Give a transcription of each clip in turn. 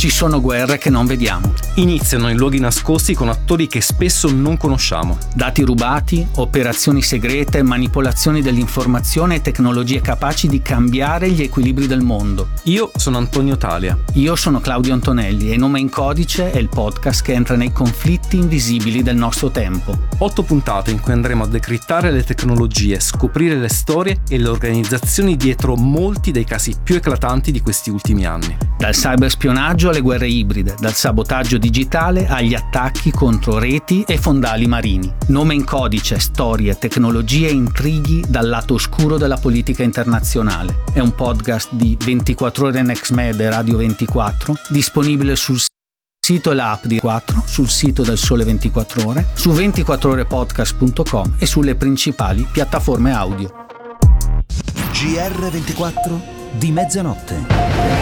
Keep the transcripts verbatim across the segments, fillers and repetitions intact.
Ci sono guerre che non vediamo. Iniziano in luoghi nascosti con attori che spesso non conosciamo. Dati rubati, operazioni segrete, manipolazioni dell'informazione e tecnologie capaci di cambiare gli equilibri del mondo. Io sono Antonio Talia. Io sono Claudio Antonelli e Nome in Codice è il podcast che entra nei conflitti invisibili del nostro tempo. Otto puntate in cui andremo a decrittare le tecnologie, scoprire le storie e le organizzazioni dietro molti dei casi più eclatanti di questi ultimi anni. Dal cyberspionaggio alle guerre ibride, dal sabotaggio digitale agli attacchi contro reti e fondali marini. Nome in Codice, storie, tecnologie e intrighi dal lato oscuro della politica internazionale. È un podcast di ventiquattro ore NextMed e Radio ventiquattro, disponibile sul sito e l'app di quattro, sul sito del Sole ventiquattro Ore, su ventiquattro ore podcast punto com e sulle principali piattaforme audio. G R ventiquattro di mezzanotte.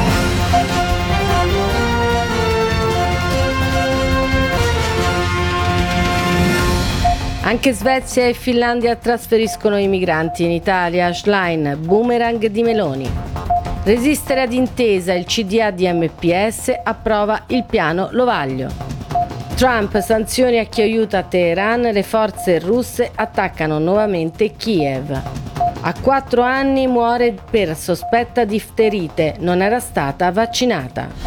Anche Svezia e Finlandia trasferiscono i migranti in Italia. Schlein, boomerang di Meloni. Resistere ad intesa, il C D A di M P S approva il piano Lovaglio. Trump, sanzioni a chi aiuta Teheran, le forze russe attaccano nuovamente Kiev. A quattro anni muore per sospetta difterite, non era stata vaccinata.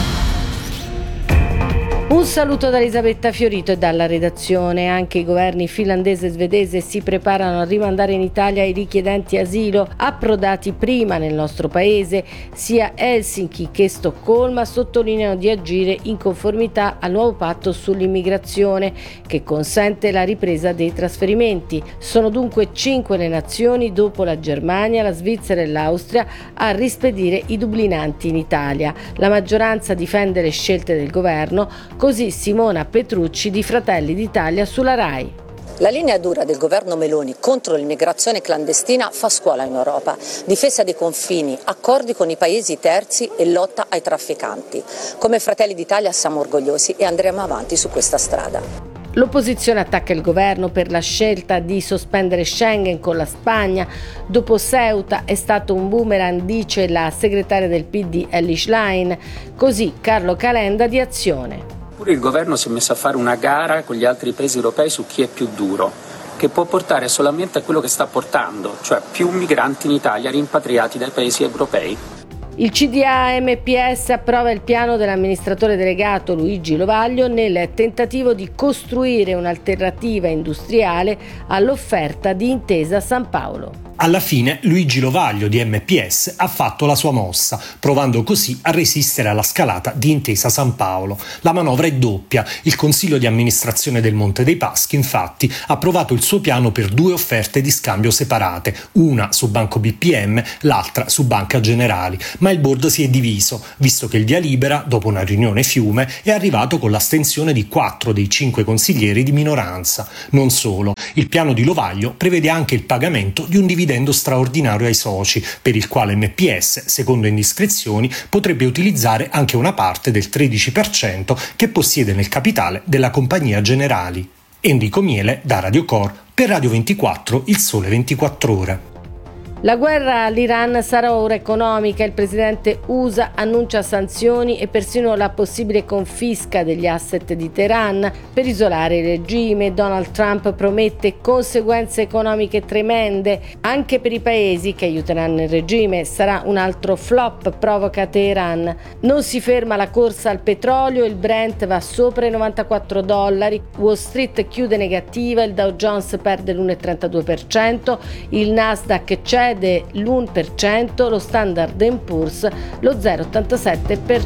Un saluto da Elisabetta Fiorito e dalla redazione. Anche i governi finlandese e svedese si preparano a rimandare in Italia i richiedenti asilo approdati prima nel nostro paese. Sia Helsinki che Stoccolma sottolineano di agire in conformità al nuovo patto sull'immigrazione che consente la ripresa dei trasferimenti. Sono dunque cinque le nazioni, dopo la Germania, la Svizzera e l'Austria, a rispedire i dublinanti in Italia. La maggioranza difende le scelte del governo. Così Simona Petrucci di Fratelli d'Italia sulla Rai. La linea dura del governo Meloni contro l'immigrazione clandestina fa scuola in Europa. Difesa dei confini, accordi con i paesi terzi e lotta ai trafficanti. Come Fratelli d'Italia siamo orgogliosi e andremo avanti su questa strada. L'opposizione attacca il governo per la scelta di sospendere Schengen con la Spagna. Dopo Ceuta è stato un boomerang, dice la segretaria del P D Elly Schlein. Così Carlo Calenda di Azione. Pure il governo si è messo a fare una gara con gli altri paesi europei su chi è più duro, che può portare solamente a quello che sta portando, cioè più migranti in Italia rimpatriati dai paesi europei. Il C D A M P S approva il piano dell'amministratore delegato Luigi Lovaglio nel tentativo di costruire un'alternativa industriale all'offerta di Intesa San Paolo. Alla fine Luigi Lovaglio di M P S ha fatto la sua mossa, provando così a resistere alla scalata di Intesa San Paolo. La manovra è doppia. Il Consiglio di amministrazione del Monte dei Paschi, infatti, ha approvato il suo piano per due offerte di scambio separate, una su Banco B P M, l'altra su Banca Generali. Ma il board si è diviso, visto che il via libera, dopo una riunione fiume, è arrivato con l'astensione di quattro dei cinque consiglieri di minoranza. Non solo, il piano di Lovaglio prevede anche il pagamento di un dividendo straordinario ai soci, per il quale M P S, secondo indiscrezioni, potrebbe utilizzare anche una parte del tredici per cento che possiede nel capitale della compagnia Generali. Enrico Miele da Radio Cor per Radio ventiquattro, il Sole ventiquattro Ore. La guerra all'Iran sarà ora economica. Il presidente U S A annuncia sanzioni e persino la possibile confisca degli asset di Teheran per isolare il regime. Donald Trump promette conseguenze economiche tremende anche per i paesi che aiuteranno il regime. Sarà un altro flop, provoca Teheran. Non si ferma la corsa al petrolio, il Brent va sopra i novantaquattro dollari, Wall Street chiude negativa, il Dow Jones perde l'uno virgola trentadue per cento, il Nasdaq cede l'uno per cento, lo Standard and Poor's lo zero virgola ottantasette per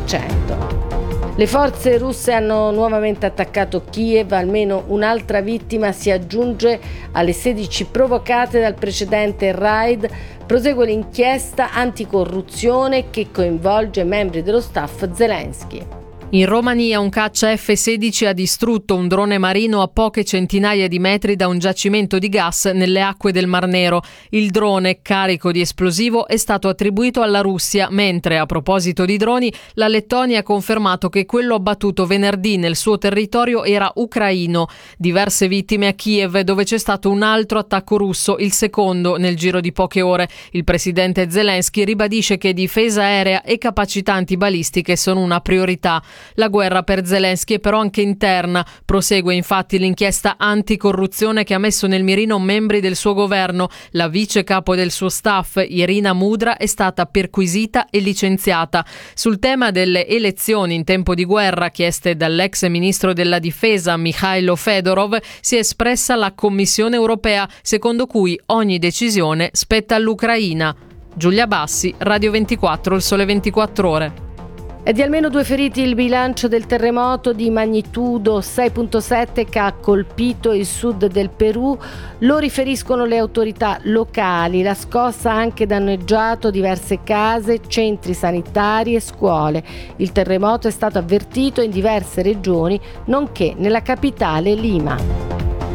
cento. Le forze russe hanno nuovamente attaccato Kiev, almeno un'altra vittima si aggiunge alle sedici provocate dal precedente raid. Prosegue l'inchiesta anticorruzione che coinvolge membri dello staff Zelensky. In Romania un caccia F sedici ha distrutto un drone marino a poche centinaia di metri da un giacimento di gas nelle acque del Mar Nero. Il drone, carico di esplosivo, è stato attribuito alla Russia, mentre, a proposito di droni, la Lettonia ha confermato che quello abbattuto venerdì nel suo territorio era ucraino. Diverse vittime a Kiev, dove c'è stato un altro attacco russo, il secondo nel giro di poche ore. Il presidente Zelensky ribadisce che difesa aerea e capacità antibalistiche sono una priorità. La guerra per Zelensky è però anche interna. Prosegue infatti l'inchiesta anticorruzione che ha messo nel mirino membri del suo governo. La vice capo del suo staff, Irina Mudra, è stata perquisita e licenziata. Sul tema delle elezioni in tempo di guerra chieste dall'ex ministro della difesa Mikhailo Fedorov, si è espressa la Commissione europea, secondo cui ogni decisione spetta all'Ucraina. Giulia Bassi, Radio ventiquattro, Il Sole ventiquattro Ore. È di almeno due feriti il bilancio del terremoto di magnitudo sei virgola sette che ha colpito il sud del Perù. Lo riferiscono le autorità locali. La scossa ha anche danneggiato diverse case, centri sanitari e scuole. Il terremoto è stato avvertito in diverse regioni, nonché nella capitale Lima.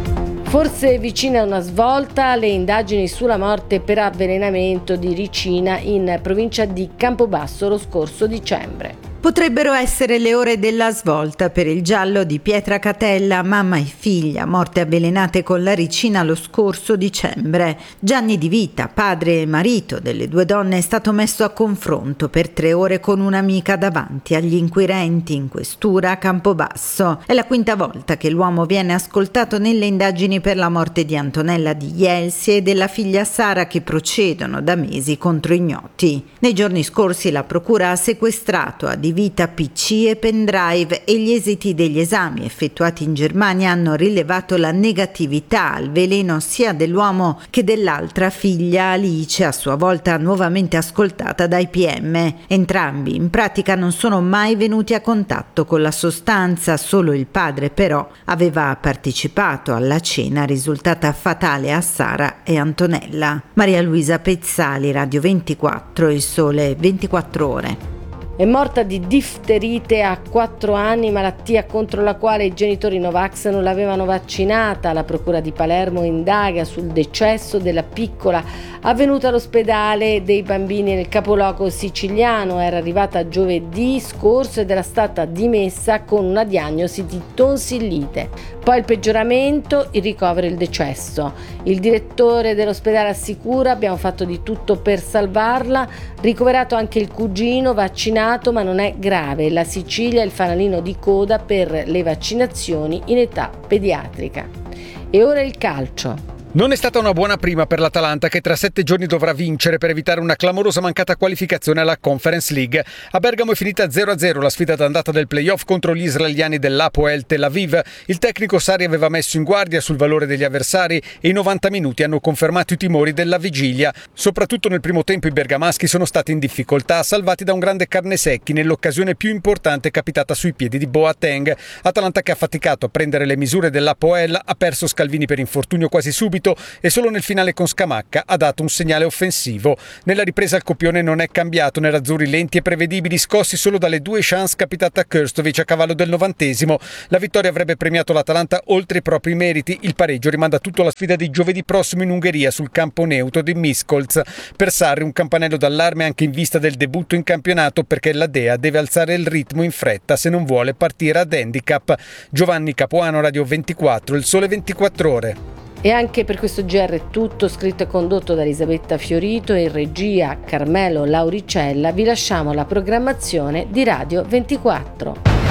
Forse vicina a una svolta le indagini sulla morte per avvelenamento di Ricina in provincia di Campobasso lo scorso dicembre. Potrebbero essere le ore della svolta per il giallo di Pietra Catella, mamma e figlia, morte avvelenate con la ricina lo scorso dicembre. Gianni Di Vita, padre e marito delle due donne, è stato messo a confronto per tre ore con un'amica davanti agli inquirenti in questura a Campobasso. È la quinta volta che l'uomo viene ascoltato nelle indagini per la morte di Antonella Di Jelsi e della figlia Sara, che procedono da mesi contro ignoti. Nei giorni scorsi la procura ha sequestrato a Di Vita P C e pendrive e gli esiti degli esami effettuati in Germania hanno rilevato la negatività al veleno sia dell'uomo che dell'altra figlia Alice, a sua volta nuovamente ascoltata dai P M. Entrambi in pratica non sono mai venuti a contatto con la sostanza, solo il padre però aveva partecipato alla cena risultata fatale a Sara e Antonella. Maria Luisa Pezzali, Radio ventiquattro, Il Sole ventiquattro Ore. È morta di difterite a quattro anni, malattia contro la quale i genitori Novax non l'avevano vaccinata. La procura di Palermo indaga sul decesso della piccola avvenuta all'ospedale dei bambini nel capoluogo siciliano. Era arrivata giovedì scorso ed era stata dimessa con una diagnosi di tonsillite. Poi il peggioramento, il ricovero e il decesso. Il direttore dell'ospedale assicura: abbiamo fatto di tutto per salvarla, ricoverato anche il cugino, vaccinato ma non è grave. La Sicilia è il fanalino di coda per le vaccinazioni in età pediatrica. E ora il calcio. Non è stata una buona prima per l'Atalanta, che tra sette giorni dovrà vincere per evitare una clamorosa mancata qualificazione alla Conference League. A Bergamo è finita zero a zero la sfida d'andata del playoff contro gli israeliani dell'Hapoel Tel Aviv. Il tecnico Sarri aveva messo in guardia sul valore degli avversari e i novanta minuti hanno confermato i timori della vigilia. Soprattutto nel primo tempo i bergamaschi sono stati in difficoltà, salvati da un grande Carnesecchi nell'occasione più importante capitata sui piedi di Boateng. Atalanta che ha faticato a prendere le misure dell'Hapoel, ha perso Scalvini per infortunio quasi subito e solo nel finale con Scamacca ha dato un segnale offensivo. Nella ripresa il copione non è cambiato, nerazzurri lenti e prevedibili, scossi solo dalle due chance capitate a Krstovic a cavallo del novantesimo. La vittoria avrebbe premiato l'Atalanta oltre i propri meriti. Il pareggio rimanda tutto alla sfida di giovedì prossimo in Ungheria sul campo neutro di Miskolc. Per Sarri un campanello d'allarme anche in vista del debutto in campionato, perché la Dea deve alzare il ritmo in fretta se non vuole partire ad handicap. Giovanni Capuano, Radio ventiquattro, Il Sole ventiquattro Ore. E anche per questo G R è tutto, scritto e condotto da Elisabetta Fiorito e in regia Carmelo Lauricella. Vi lasciamo la programmazione di Radio ventiquattro.